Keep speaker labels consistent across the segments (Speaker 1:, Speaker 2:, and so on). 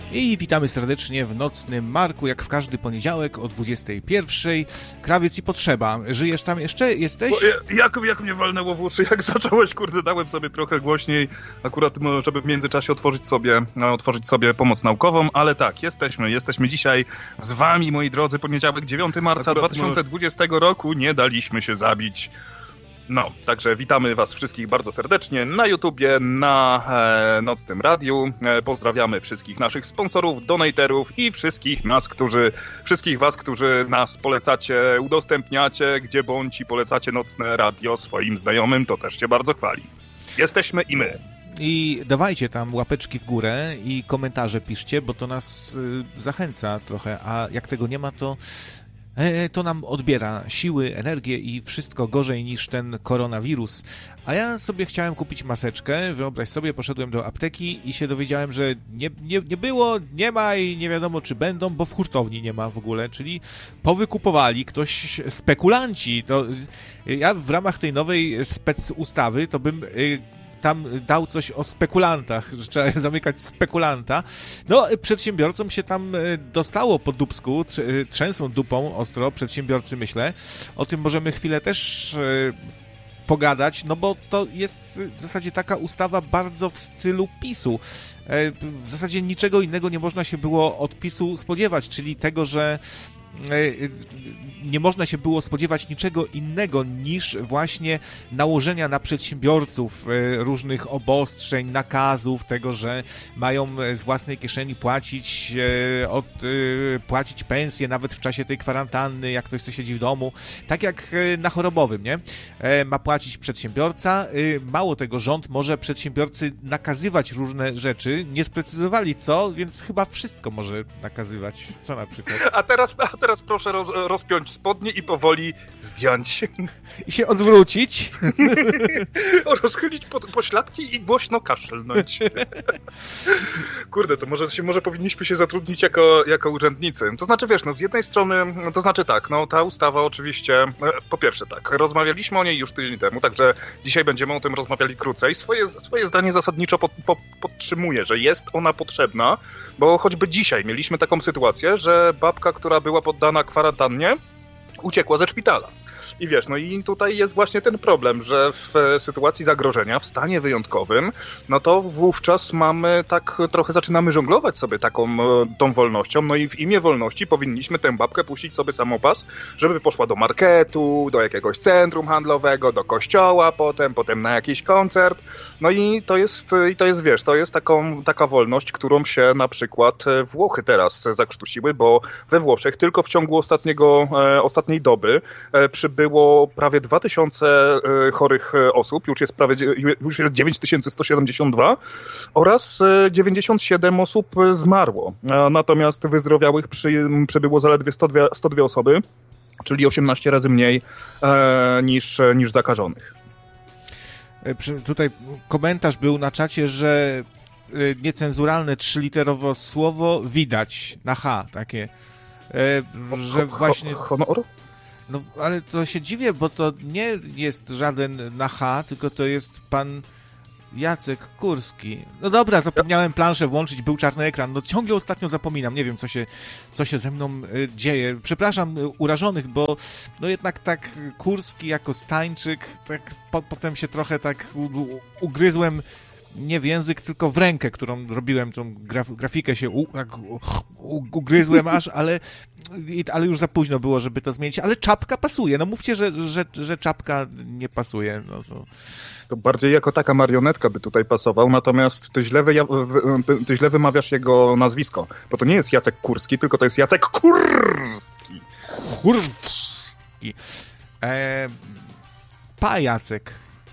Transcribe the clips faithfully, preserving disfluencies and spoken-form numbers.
Speaker 1: I witamy serdecznie w Nocnym Marku, jak w każdy poniedziałek o dwudziestej pierwszej. Krawiec i Potrzeba. Żyjesz tam jeszcze? Jesteś?
Speaker 2: Bo, jak, jak mnie walnęło w uszy, jak zacząłeś, kurde, dałem sobie trochę głośniej, akurat żeby w międzyczasie otworzyć sobie, no, otworzyć sobie pomoc naukową, ale tak, jesteśmy, jesteśmy dzisiaj z wami, moi drodzy, poniedziałek dziewiątego marca akurat dwa tysiące dwudziestego roku, nie daliśmy się zabić. No, także witamy was wszystkich bardzo serdecznie na YouTubie, na e, Nocnym Radiu. E, pozdrawiamy wszystkich naszych sponsorów, donaterów i wszystkich nas, którzy, wszystkich was, którzy nas polecacie, udostępniacie, gdzie bądź i polecacie Nocne Radio swoim znajomym, to też się bardzo chwali. Jesteśmy i my.
Speaker 1: I dawajcie tam łapeczki w górę i komentarze piszcie, bo to nas y, zachęca trochę, a jak tego nie ma, to to nam odbiera siły, energię i wszystko gorzej niż ten koronawirus. A ja sobie chciałem kupić maseczkę, wyobraź sobie, poszedłem do apteki i się dowiedziałem, że nie, nie, nie było, nie ma i nie wiadomo czy będą, bo w hurtowni nie ma w ogóle, czyli powykupowali ktoś, spekulanci. To ja w ramach tej nowej specustawy to bym tam dał coś o spekulantach, że trzeba zamykać spekulanta. No, przedsiębiorcom się tam dostało po dupsku, trzęsą dupą ostro przedsiębiorcy, myślę. O tym możemy chwilę też pogadać, no bo to jest w zasadzie taka ustawa bardzo w stylu PiSu. W zasadzie niczego innego nie można się było od PiSu spodziewać, czyli tego, że nie można się było spodziewać niczego innego niż właśnie nałożenia na przedsiębiorców różnych obostrzeń, nakazów, tego, że mają z własnej kieszeni płacić, od, płacić pensje nawet w czasie tej kwarantanny, jak ktoś siedzi w domu, tak jak na chorobowym, nie? Ma płacić przedsiębiorca. Mało tego, rząd może przedsiębiorcy nakazywać różne rzeczy, nie sprecyzowali co, więc chyba wszystko może nakazywać. Co na przykład?
Speaker 2: A teraz, a teraz proszę roz, rozpiąć spodnie i powoli zdjąć.
Speaker 1: I się odwrócić.
Speaker 2: Rozchylić pod pośladki i głośno kaszlnąć. Kurde, to może, się, może powinniśmy się zatrudnić jako, jako urzędnicy. To znaczy, wiesz, no z jednej strony, to znaczy tak, no ta ustawa oczywiście, po pierwsze tak, rozmawialiśmy o niej już tydzień temu, także dzisiaj będziemy o tym rozmawiali krócej. Swoje, swoje zdanie zasadniczo pod, pod, podtrzymuję, że jest ona potrzebna, bo choćby dzisiaj mieliśmy taką sytuację, że babka, która była poddana kwarantannie, uciekła ze szpitala. I wiesz, no i tutaj jest właśnie ten problem, że w sytuacji zagrożenia, w stanie wyjątkowym, no to wówczas mamy tak, trochę zaczynamy żonglować sobie taką tą wolnością, no i w imię wolności powinniśmy tę babkę puścić sobie samopas, żeby poszła do marketu, do jakiegoś centrum handlowego, do kościoła potem, potem na jakiś koncert, no i to jest, i to jest, wiesz, to jest taką, taka wolność, którą się na przykład Włochy teraz zakrztusiły, bo we Włoszech tylko w ciągu ostatniego, e, ostatniej doby e, przybyło było prawie dwa tysiące chorych osób, już jest prawie już jest dziewięć tysięcy sto siedemdziesiąt dwa oraz dziewięćdziesiąt siedem osób zmarło. Natomiast wyzdrowiałych przy, przybyło zaledwie sto dwie, sto dwie osoby, czyli osiemnaście razy mniej e, niż, niż zakażonych.
Speaker 1: Tutaj komentarz był na czacie, że niecenzuralne trzyliterowe słowo widać na H, takie, że właśnie...
Speaker 2: Honor?
Speaker 1: No, ale to się dziwię, bo to nie jest żaden na H, tylko to jest pan Jacek Kurski. No dobra, zapomniałem planszę włączyć, był czarny ekran. No ciągle ostatnio zapominam, nie wiem, co się, co się ze mną y, dzieje. Przepraszam y, urażonych, bo no jednak tak Kurski jako Stańczyk, tak po, potem się trochę tak u, u, ugryzłem nie w język, tylko w rękę, którą robiłem, tą graf, grafikę się u, tak, u, u, ugryzłem aż, ale, ale już za późno było, żeby to zmienić. Ale czapka pasuje. No mówcie, że, że, że czapka nie pasuje. No to...
Speaker 2: to bardziej jako taka marionetka by tutaj pasował, natomiast ty źle, wyja- ty źle wymawiasz jego nazwisko, bo to nie jest Jacek Kurski, tylko to jest Jacek Kurski.
Speaker 1: Kurski. E, pa Jacek.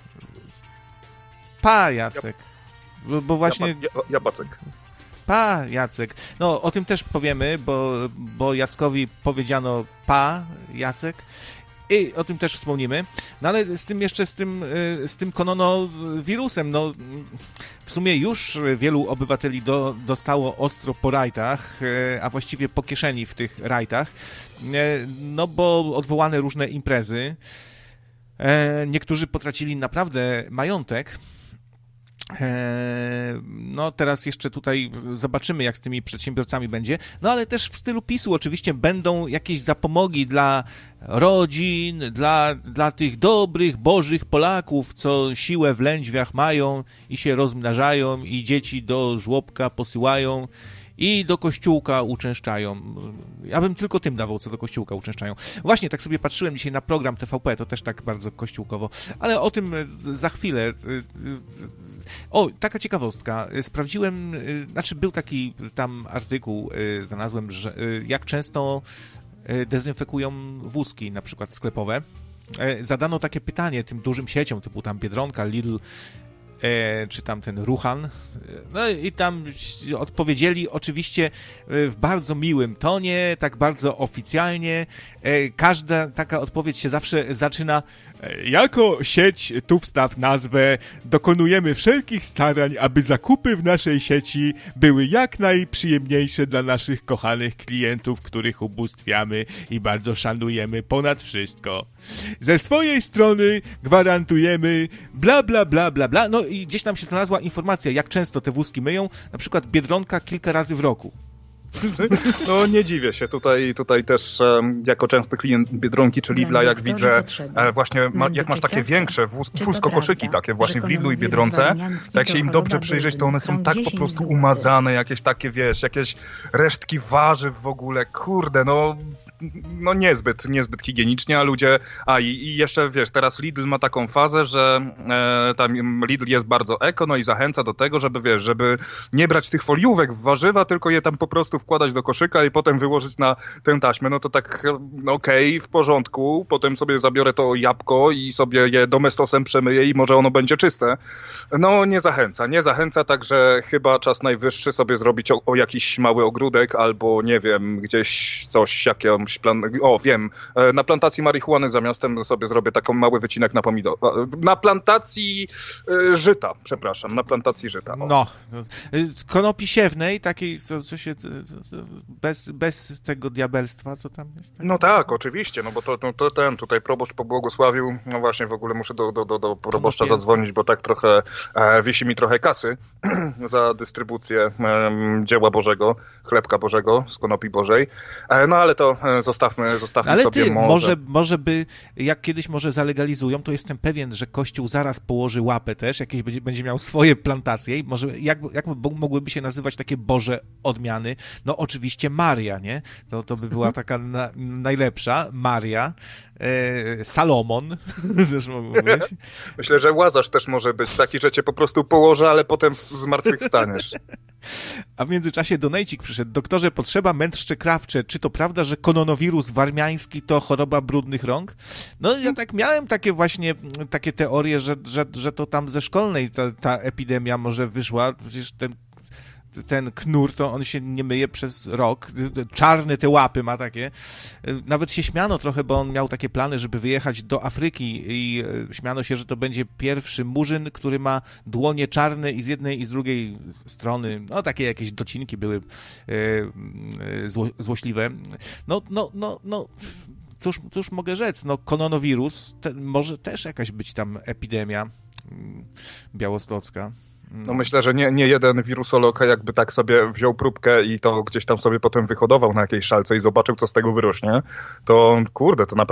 Speaker 1: Pa Jacek. Bo, bo właśnie...
Speaker 2: Ja, ja, Jabacek.
Speaker 1: Pa Jacek. No o tym też powiemy, bo, bo Jackowi powiedziano pa Jacek. I o tym też wspomnimy. No ale z tym jeszcze, z tym, z tym koronawirusem, no w sumie już wielu obywateli do, dostało ostro po rajtach, a właściwie po kieszeni w tych rajtach, no bo odwołane różne imprezy. Niektórzy potracili naprawdę majątek. No teraz jeszcze tutaj zobaczymy, jak z tymi przedsiębiorcami będzie, no ale też w stylu PiSu oczywiście będą jakieś zapomogi dla rodzin, dla, dla tych dobrych, bożych Polaków, co siłę w lędźwiach mają i się rozmnażają i dzieci do żłobka posyłają i do kościółka uczęszczają. Ja bym tylko tym dawał, co do kościółka uczęszczają. Właśnie, tak sobie patrzyłem dzisiaj na program T V P, to też tak bardzo kościółkowo, ale o tym za chwilę. O, taka ciekawostka. Sprawdziłem, znaczy był taki tam artykuł, znalazłem, że jak często dezynfekują wózki, na przykład sklepowe. Zadano takie pytanie tym dużym sieciom, typu tam Biedronka, Lidl, E, czy tam ten Ruchan, no i tam odpowiedzieli oczywiście w bardzo miłym tonie, tak bardzo oficjalnie. E, każda taka odpowiedź się zawsze zaczyna: jako sieć, tu wstaw nazwę, dokonujemy wszelkich starań, aby zakupy w naszej sieci były jak najprzyjemniejsze dla naszych kochanych klientów, których ubóstwiamy i bardzo szanujemy ponad wszystko. Ze swojej strony gwarantujemy bla bla bla bla bla. No i gdzieś tam się znalazła informacja, jak często te wózki myją, na przykład Biedronka kilka razy w roku.
Speaker 2: No nie dziwię się, tutaj, tutaj też um, jako częsty klient Biedronki czy Lidla, jak widzę, e, właśnie ma, jak masz takie większe wózko-koszyki takie właśnie w Lidlu i Biedronce, to jak się im dobrze przyjrzeć, to one są tak po prostu umazane, jakieś takie, wiesz, jakieś resztki warzyw w ogóle, kurde, no no niezbyt, niezbyt higienicznie, a ludzie, a i, i jeszcze, wiesz, teraz Lidl ma taką fazę, że e, tam Lidl jest bardzo eko, no i zachęca do tego, żeby, wiesz, żeby nie brać tych foliówek w warzywa, tylko je tam po prostu wkładać do koszyka i potem wyłożyć na tę taśmę, no to tak, no okej, okay, w porządku, potem sobie zabiorę to jabłko i sobie je domestosem przemyję i może ono będzie czyste. No nie zachęca, nie zachęca, także chyba czas najwyższy sobie zrobić o, o jakiś mały ogródek albo, nie wiem, gdzieś coś, jakąś plan... O, wiem, na plantacji marihuany za miastem sobie zrobię taką mały wycinek na pomidor. Na plantacji y, żyta, przepraszam, na plantacji żyta. O.
Speaker 1: No, konopi siewnej, takiej, co, co się, bez, bez tego diabelstwa, co tam jest? Tak?
Speaker 2: No tak, oczywiście, no bo to, to, to ten, tutaj proboszcz pobłogosławił, no właśnie w ogóle muszę do, do, do, do proboszcza zadzwonić, bo tak trochę, e, wisi mi trochę kasy za dystrybucję e, dzieła Bożego, chlebka Bożego z konopi Bożej, e, no ale to e, zostawmy, zostawmy
Speaker 1: ale
Speaker 2: sobie
Speaker 1: ty,
Speaker 2: może.
Speaker 1: może. Może by, jak kiedyś może zalegalizują, to jestem pewien, że Kościół zaraz położy łapę też, jakieś będzie, będzie miał swoje plantacje i może jak, jak mogłyby się nazywać takie Boże odmiany? No oczywiście Maria, nie? To, to by była taka na, najlepsza, Maria, e, Salomon, też mogło być.
Speaker 2: Myślę, że Łazarz też może być taki, że cię po prostu położy, ale potem zmartwychwstaniesz.
Speaker 1: A w międzyczasie donejcik przyszedł. Doktorze, potrzeba mędrcze krawcze. Czy to prawda, że kononowirus warmiański to choroba brudnych rąk? No ja tak miałem takie właśnie, takie teorie, że, że, że to tam ze szkolnej ta, ta epidemia może wyszła. Przecież ten ten knur, to on się nie myje przez rok. Czarne te łapy ma takie. Nawet się śmiano trochę, bo on miał takie plany, żeby wyjechać do Afryki i śmiano się, że to będzie pierwszy murzyn, który ma dłonie czarne i z jednej i z drugiej strony. No takie jakieś docinki były e, zło, złośliwe. No, no, no, no. Cóż, cóż mogę rzec? No, kononowirus, te, może też jakaś być tam epidemia białostocka.
Speaker 2: No myślę, że nie, nie jeden wirusolog jakby tak sobie wziął próbkę i to gdzieś tam sobie potem wyhodował na jakiejś szalce i zobaczył, co z tego wyrośnie, to kurde, to naprawdę